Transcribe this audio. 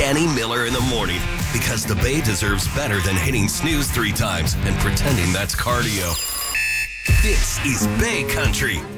Danny Miller in the morning, because the Bay deserves better than hitting snooze 3 times and pretending that's cardio. This is Bay Country